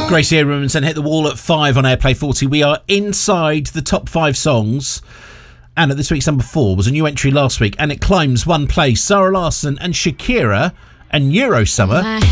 Gracie Abrams and Hit the Wall at 5 on Airplay 40. We are inside the top 5 songs. And at this week's number 4 was a new entry last week, and it climbs one place. Zara Larsson and Shakira and Eurosummer.